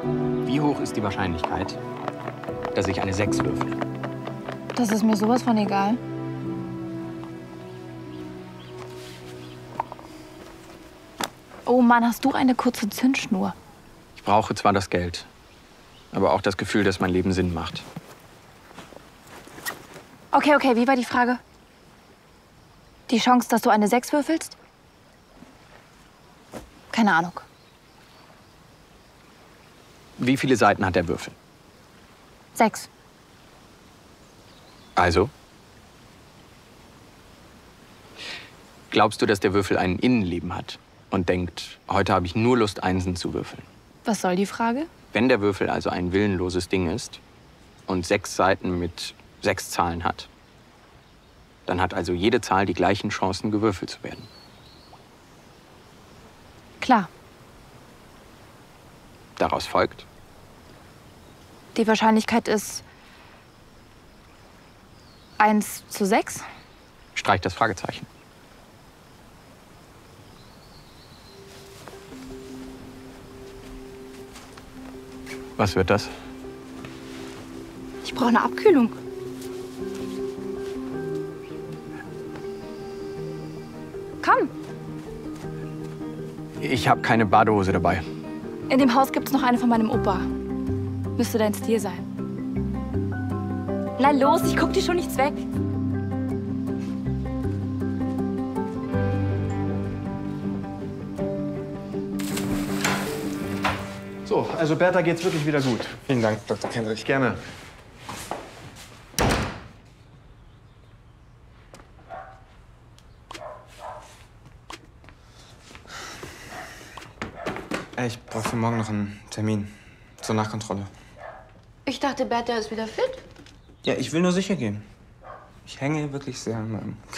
Wie hoch ist die Wahrscheinlichkeit, dass ich eine 6 würfel? Das ist mir sowas von egal. Oh Mann, hast du eine kurze Zündschnur? Ich brauche zwar das Geld, aber auch das Gefühl, dass mein Leben Sinn macht. Okay, wie war die Frage? Die Chance, dass du eine 6 würfelst? Keine Ahnung. Wie viele Seiten hat der Würfel? 6. Also? Glaubst du, dass der Würfel ein Innenleben hat und denkt, heute habe ich nur Lust, Einsen zu würfeln? Was soll die Frage? Wenn der Würfel also ein willenloses Ding ist und 6 Seiten mit 6 Zahlen hat, dann hat also jede Zahl die gleichen Chancen, gewürfelt zu werden. Klar. Daraus folgt, Die Wahrscheinlichkeit ist 1:6. streich das Fragezeichen. Was wird das? Ich brauche eine Abkühlung. Komm, Ich habe keine Badehose dabei. in dem Haus gibt's noch eine von meinem Opa. Müsste dein Stil sein. Na los, ich guck dir schon nichts weg. So, also Bertha geht's wirklich wieder gut. Vielen Dank, Dr. Kendrick. Gerne. Ich brauche für morgen noch einen Termin zur Nachkontrolle. Ich dachte, Bertha ist wieder fit. Ja, ich will nur sicher gehen. Ich hänge wirklich sehr an meinem